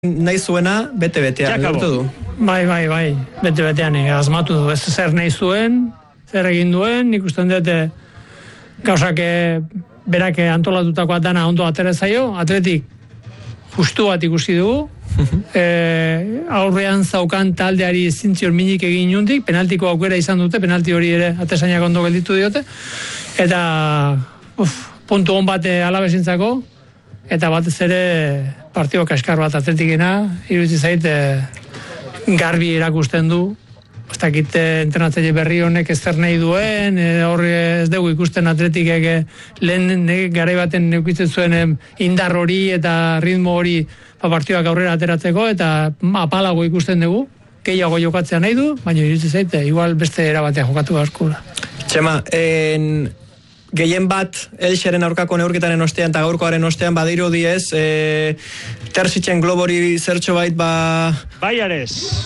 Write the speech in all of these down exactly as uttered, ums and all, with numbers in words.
nahi zuena bete-betean lortu du. Bai, bai, bai, bete-betean asmatu du. Ez zer nahi zuen, zer egin duen, nik usten dut gauzak berak antolatutakoa dana ondo atera zaio, atletik justu bat ikusi dugu, e, aurrean zaukan taldeari zintzior minik egin juntik, penaltiko aukera izan dute, penalti hori ere atesainak ondo gelditu diote, eta uf, puntu hon bat alabezintzako, eta batez ere partio kaskar bat atletikena, iruditzen zait garbi erakusten du, ez dakit entrenatzaile berri honek ez zer nahi duen, hor ez dugu ikusten atletikek lehen garai baten neukitzen zuen indar hori eta ritmo hori partioak aurrera ateratzeko, eta apalago ikusten dugu, gehiago jokatzea nahi du, baina iruditzen zait, igual beste erabatea jokatu askura. Txema, en... gehien bat Elxeren aurkako neurketaren ostean eta gaurkoaren ostean badiru diez, e, terzitzen globori zertxo bait ba... Baiares.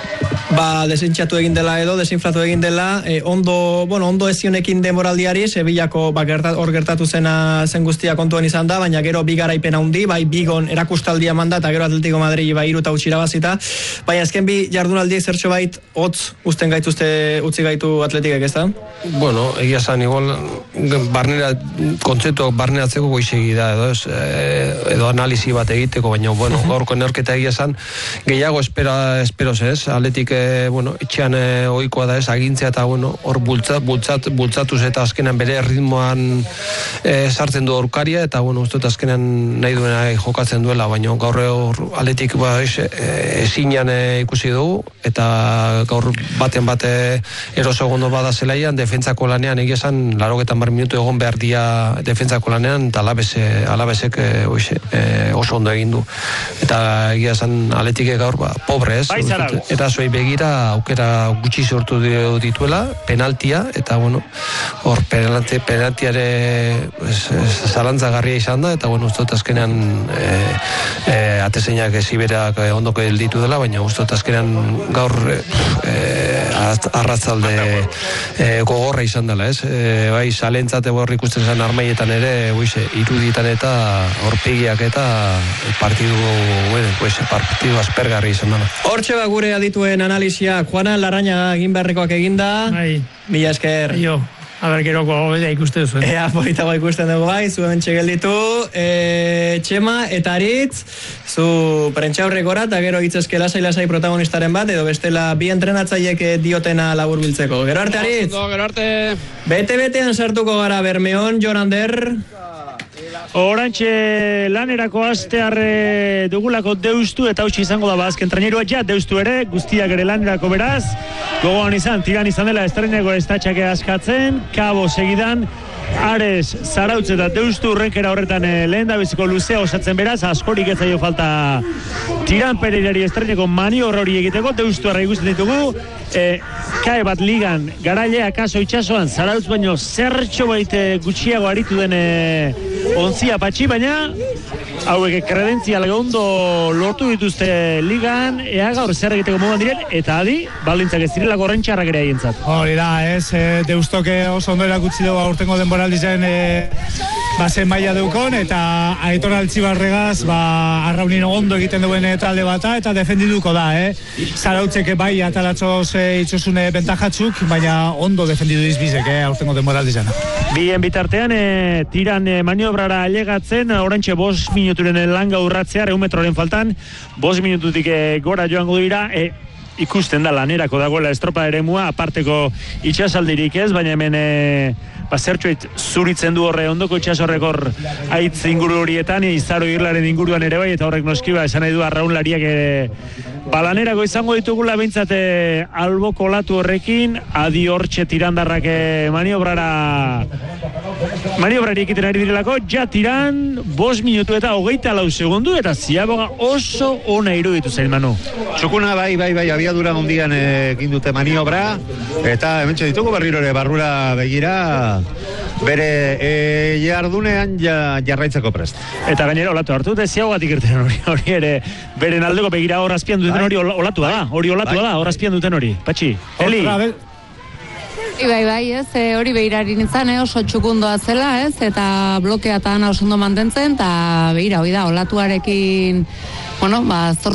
Ba, desintxatu egin dela edo, desinflatu egin dela, e, ondo, bueno, ondo ezionekin demoraldiari, Sevillako ba, gertat, hor gertatu zena zen guztia kontuan izan da, baina gero bi garaipen handi, bai bigon erakustaldia manda, eta gero Atletico Madrid bai iru eta utzi irabazita, baina azken bi jardunaldiek zertxo bait, hotz usten gaituzte, utzi gaitu Atletikek, ez da? Bueno, egia zan, igual, barnera, kontzeptu barneratzeko goizegi da, edo, ez, edo analizi bat egiteko, baina, bueno, gaurko neorketa egia zan, gehiago espera, esperoz ez, Atletik bueno, etxean e, ohikoa da ez, agintzea eta bueno, hor bultzat, bultzat, bultzatuz eta azkenan bere ritmoan e, sartzen du aurkaria eta bueno, uste azkenan nahi duena e, jokatzen duela, baina gaur hor Atletik ba, ezinean e, ikusi dugu eta gaur baten bate eroso gondo bada zelaian, defentsako lanean egia esan, larogetan bar minutu egon behar dia defentsako lanean eta alabese, alabesek e, oixe, e, oso ondo egin du eta egia esan Atletik gaur ba, pobre ez, eta zoi begira aukera gutxi sortu dituela, penaltia, eta bueno, hor penalti, penaltiare zalantzagarria izan da, eta bueno, ustot azkenean e, e, atezeinak eziberak ondoko ditu dela, baina ustot azkenean gaur e, arratzalde e, gogorra izan dela, ez? E, bai, salentzate hor ikusten zen armaietan ere, oize, iruditan eta horpegiak eta partidu, bueno, pues, partidu aspergarri izan dela. Hortxe ba gure adituen analizia, Juana Larrañaga egin beharrekoak eginda, bai. Mila esker. Jo, a ber, geroko gobea ikuste duzu. Ea, politago ikusten dugu bai, zuen txegelditu, e, Txema eta Aritz, zu prentxaurrekora, eta gero hitzezke lasai-lasai protagonistaren bat, edo bestela bi entrenatzaiek diotena labur biltzeko. Gero arte, Aritz? Gero arte. Bete-betean sartuko gara Bermeon, Jon Ander. Orantxe lanerako astearre dugulako deustu eta hautsi izango da bazken trainerua ja deustu ere, guztiak ere lanerako beraz, gogoan izan, tiran izan dela estreneko estatxake askatzen, kabo segidan, Ares, Zarautz eta deustu urrenkera horretan e, lehen da biziko luzea osatzen beraz, askorik ez zaio falta tiran pereirari estreneko maniobra hori egiteko, deustu arra ikusten ditugu, e, kae bat ligan, garailea kaso itxasoan, Zarautz baino zertxo baite gutxiago aritu den e, onzia patxi, baina hauek kredentzial ondo lortu dituzte ligan, ea gaur zer egiteko moduan diren, eta adi, baldintzak ez direla gorrentxarrak ere haientzat. Hori da, ez, e, deustoke oso ondo erakutsi dugu aurtengo denboraldizen e, bazen maila deukon, eta Aitor Altzibarregaz, ba, arraunin ondo egiten duen talde bata, eta defendiduko da, eh? Zarautzeke bai atalatzoz e, itxosune bentajatzuk, baina ondo defendidu izbizek, eh, aurtengo denboraldizen. Bien bitartean, e, tiran e, maniobrara alegatzen, orantxe bost minuturen langa urratzea, eun metroren faltan, bost minututik e, gora joango dira, e, ikusten da lanerako dagoela estropa eremua, aparteko itxasaldirik ez, baina hemen e, ba, zertxoit zuritzen du horre ondoko itxasorrek hor aitz inguru horietan, izaro irlaren inguruan ere bai, eta horrek noskiba esan nahi du arraunlariak ere balanerako izango ditugula behintzate alboko olatu horrekin, adi hortxe tirandarrak maniobrara maniobrari ekiten ari direlako, ja tiran bost minutu eta hogeita lau segundu, eta ziaboga oso ona iruditu zain, Manu. Txukuna bai, bai, bai, abiadura ondian egin dute maniobra, eta hementxe ditugu berriro ere barrura begira, bere e, jardunean ja, jarraitzeko prest. Eta gainera olatu hartu, eta ziagogatik irten hori, hori ere, beren aldeko begira horazpian duten hori olatua da, hori olatua da, horazpian duten hori. Patxi, Eli. Bai, bai, ez, e, hori behirarin izan, eh, oso txukundoa zela, ez, eta blokeatan oso ondo mantentzen, eta behira, hori da, olatuarekin, bueno, ba,